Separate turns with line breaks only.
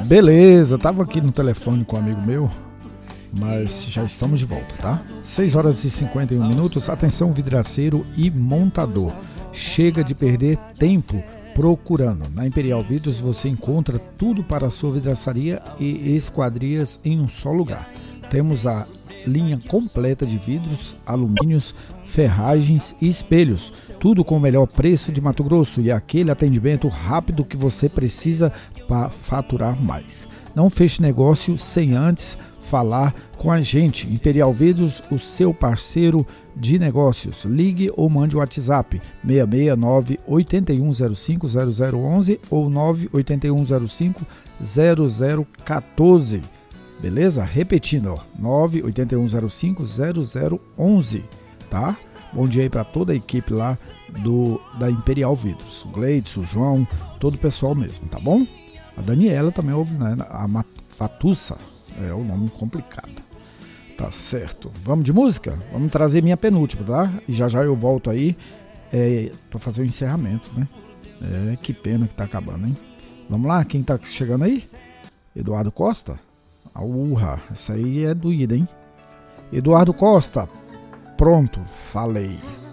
Beleza, tava aqui no telefone com um amigo meu, mas já estamos de volta, tá? 6 horas e 51 minutos. Atenção, vidraceiro e montador. Chega de perder tempo procurando. Na Imperial Vidros você encontra tudo para a sua vidraçaria e esquadrias em um só lugar. Temos a linha completa de vidros, alumínios, ferragens e espelhos. Tudo com o melhor preço de Mato Grosso e aquele atendimento rápido que você precisa para faturar mais. Não feche negócio sem antes falar com a gente. Imperial Vidros, o seu parceiro de negócios. Ligue ou mande o WhatsApp 669 8105 0011 ou 98105 0014. Beleza? Repetindo, ó, 98105 0011, tá? Bom dia aí para toda a equipe lá da Imperial Vidros. O Gleidson, o João, todo o pessoal mesmo, tá bom? A Daniela também ouve, né? A Fatussa, é o nome complicado. Tá certo. Vamos de música? Vamos trazer minha penúltima, tá? E já eu volto aí para fazer o encerramento, né? Que pena que tá acabando, hein? Vamos lá, quem tá chegando aí? Eduardo Costa? Urra, essa aí é doída, hein? Eduardo Costa, pronto, falei.